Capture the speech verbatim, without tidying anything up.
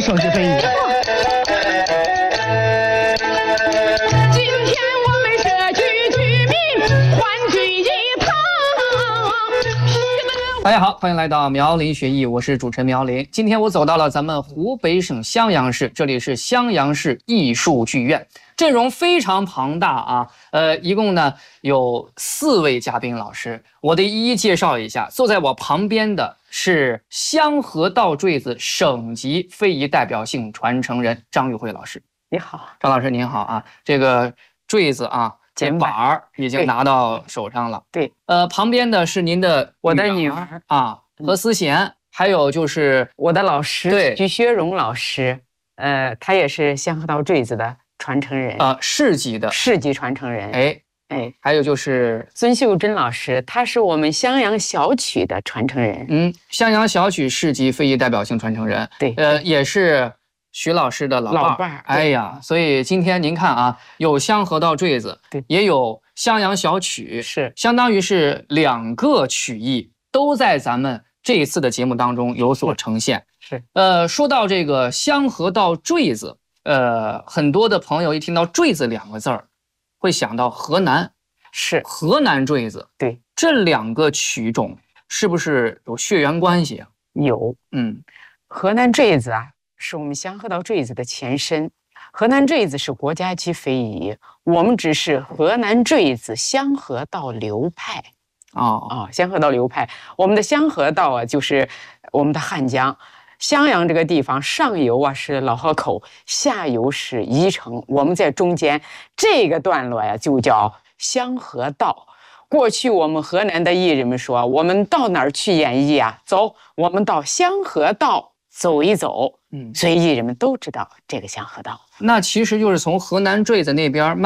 说是非遗。 今天我们社区居民欢聚一堂。 大家好，欢迎来到苗林学艺，我是主持人苗林。今天我走到了咱们湖北省襄阳市，这里是襄阳市艺术剧院，阵容非常庞大啊。呃，一共呢有四位嘉宾老师，我得一一介绍一下。坐在我旁边的是香河道坠子省级非遗代表性传承人张玉慧老师。 你好， 张老师您好啊。这个坠子啊，这板儿已经拿到手上了。 对， 呃，旁边的是您的我的女儿啊，何思贤，还有就是我的老师对徐学荣老师，呃，他也是香河道坠子的传承人， 呃市级的， 市级传承人。 哎哎， 还有就是孙秀珍老师，他是我们襄阳小曲的传承人。 嗯，襄阳小曲市级非遗代表性传承人。 对， 呃，也是徐老师的老伴儿。 老伴儿哎呀，所以今天您看啊，有香河道坠子， 对， 也有襄阳小曲， 是相当于是两个曲艺都在咱们这一次的节目当中有所呈现。 是， 呃，说到这个香河道坠子，呃，很多的朋友一听到坠子两个字儿，会想到河南， 是河南坠子。 对， 这两个曲种是不是有血缘关系啊？ 有。 嗯， 河南坠子啊，是我们香河道坠子的前身。河南坠子是国家级非遗，我们只是河南坠子香河道流派。 哦啊，香河道流派，我们的香河道啊，就是我们的汉江。襄阳这个地方，上游啊是老河口，下游是宜城，我们在中间这个段落呀，就叫香河道。过去我们河南的艺人们说，我们到哪儿去演绎啊？走，我们到香河道走一走。 嗯， 所以艺人们都知道这个香河道。 那其实就是从河南坠子那边